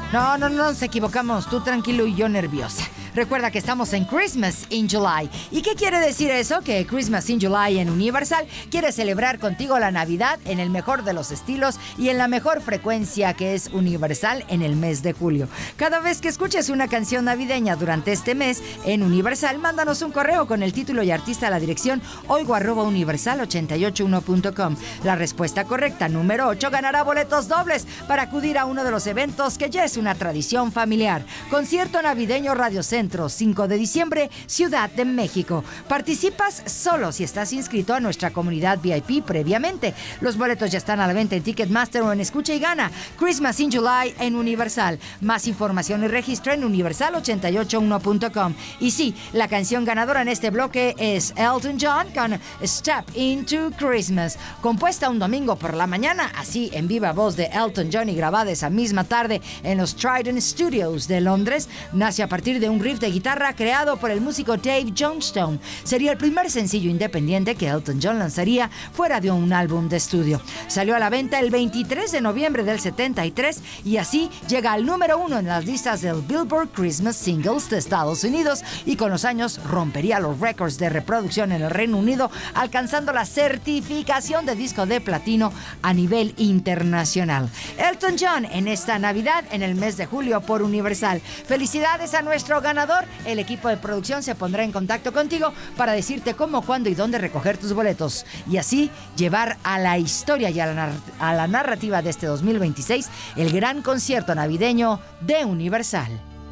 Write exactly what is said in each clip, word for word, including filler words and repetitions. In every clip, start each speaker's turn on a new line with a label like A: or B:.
A: No, no, no nos equivocamos. Tú tranquilo y yo nerviosa. Recuerda que estamos en Christmas in July. ¿Y qué quiere decir eso? Que Christmas in July en Universal quiere celebrar contigo la Navidad en el mejor de los estilos y en la mejor frecuencia, que es Universal, en el mes de julio. Cada vez que escuches una canción navideña durante este mes en Universal, mándanos un correo con el título y artista a la dirección oigo arroba universal ochenta y ocho uno punto com. La respuesta correcta, número ocho, ganará boletos dobles para acudir a uno de los eventos que ya es una tradición familiar. Concierto navideño Radio Centro, cinco de diciembre, Ciudad de México. Participas solo si estás inscrito a nuestra comunidad V I P previamente. Los boletos ya están a la venta en Ticketmaster o en Escucha y Gana. Christmas in July en Universal. Más información y registro en universal ochenta y ocho uno punto com. Y sí, la canción ganadora en este bloque es Elton John con Step Into Christmas. Compuesta un domingo por la mañana, así en viva voz de Elton John y grabada esa misma tarde en los Trident Studios de Londres, nace a partir de un riff de guitarra creado por el músico Dave Johnstone. Sería el primer sencillo independiente que Elton John lanzaría fuera de un álbum de estudio. Salió a la venta el veintitrés de noviembre del setenta y tres y así llega al número uno en las listas del Billboard Christmas Singles de Estados Unidos, y con los años rompería los récords de reproducción en el Reino Unido, alcanzando la certificación de disco de platino a nivel internacional. Elton John en esta Navidad en el mes de julio por Universal. Felicidades a nuestro ganador. El equipo de producción se pondrá en contacto contigo para decirte cómo, cuándo y dónde recoger tus boletos, y así llevar a la historia y a la, a la narrativa de este dos mil veintiséis el gran concierto navideño de Universal.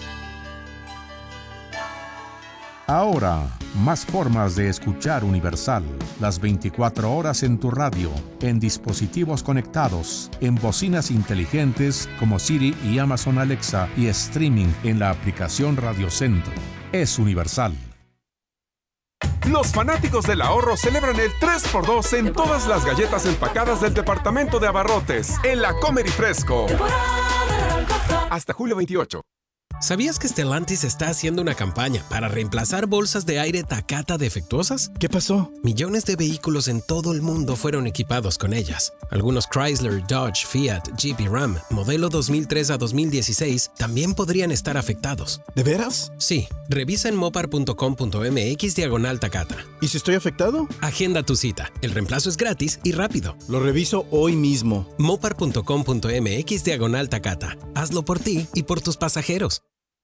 B: Ahora, más formas de escuchar Universal. Las veinticuatro horas en tu radio, en dispositivos conectados, en bocinas inteligentes como Siri y Amazon Alexa, y streaming en la aplicación Radio Centro. Es Universal.
C: Los fanáticos del ahorro celebran el tres por dos en todas las galletas empacadas del departamento de abarrotes en la Comer y Fresco. Hasta julio veintiocho.
D: ¿Sabías que Stellantis está haciendo una campaña para reemplazar bolsas de aire Takata defectuosas?
E: ¿Qué pasó?
D: Millones de vehículos en todo el mundo fueron equipados con ellas. Algunos Chrysler, Dodge, Fiat, Jeep y Ram, modelo dos mil tres a dos mil dieciséis, también podrían estar afectados.
E: ¿De veras?
D: Sí. Revisa en mopar punto com punto m x diagonal Takata.
E: ¿Y si estoy afectado?
D: Agenda tu cita. El reemplazo es gratis y rápido.
E: Lo reviso hoy mismo.
D: mopar punto com punto m x diagonal Takata. Hazlo por ti y por tus pasajeros.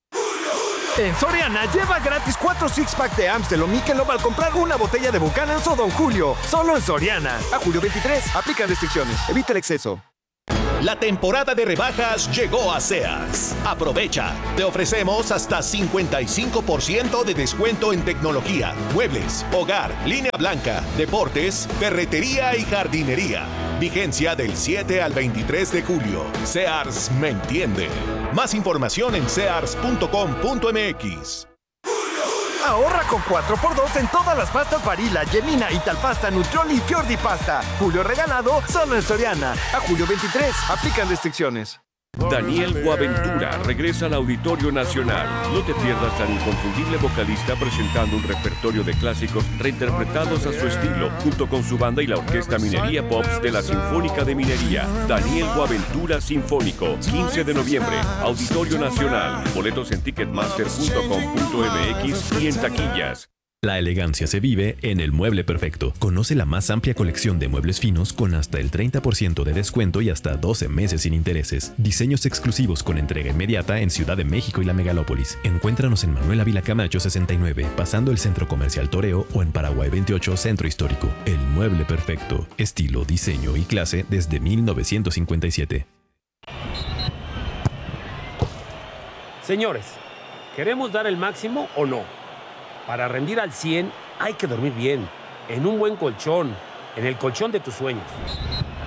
F: En Soriana, lleva gratis cuatro six-pack de Amstel o Michelob al comprar una botella de Buchanan's o Don Julio. Solo en Soriana. A julio veintitrés. Aplican restricciones. Evita el exceso.
G: La temporada de rebajas llegó a Sears. Aprovecha. Te ofrecemos hasta cincuenta y cinco por ciento de descuento en tecnología, muebles, hogar, línea blanca, deportes, ferretería y jardinería. Vigencia del siete al veintitrés de julio. Sears me entiende. Más información en sears punto com punto m x.
F: Ahorra con cuatro por dos en todas las pastas Barilla, Gemina, Italpasta, Nutrioli y Fiordi Pasta. Julio regalado solo en Soriana. A julio veintitrés. Aplican restricciones.
H: Daniel Boaventura regresa al Auditorio Nacional. No te pierdas al inconfundible vocalista presentando un repertorio de clásicos reinterpretados a su estilo, junto con su banda y la Orquesta Minería Pops de la Sinfónica de Minería. Daniel Boaventura Sinfónico, quince de noviembre, Auditorio Nacional. Boletos en ticketmaster punto com punto m x y en taquillas.
I: La elegancia se vive en El Mueble Perfecto. Conoce la más amplia colección de muebles finos con hasta el treinta por ciento de descuento y hasta doce meses sin intereses. Diseños exclusivos con entrega inmediata en Ciudad de México y la Megalópolis. Encuéntranos en Manuel Ávila Camacho sesenta y nueve, pasando el Centro Comercial Toreo, o en Paraguay veintiocho, Centro Histórico. El Mueble Perfecto. Estilo, diseño y clase desde mil novecientos cincuenta y siete.
J: Señores, ¿queremos dar el máximo o no? Para rendir al cien hay que dormir bien, en un buen colchón, en el colchón de tus sueños.